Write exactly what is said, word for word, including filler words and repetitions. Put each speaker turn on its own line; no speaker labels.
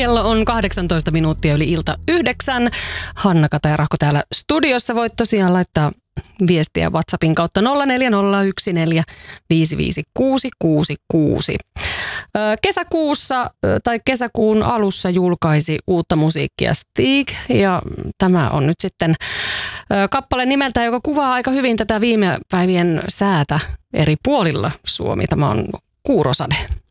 Kello on kahdeksantoista minuuttia yli ilta yhdeksän. Hanna Kataja-Rahko täällä studiossa. Voit tosiaan laittaa viestiä WhatsAppin kautta nolla neljä nolla yksi neljä viisi viisi kuusi kuusi kuusi. Kesäkuussa tai kesäkuun alussa julkaisi uutta musiikkia Stig ja tämä on nyt sitten kappale nimeltä, joka kuvaa aika hyvin tätä viime päivien säätä eri puolilla Suomi. Tämä on Kuurosade.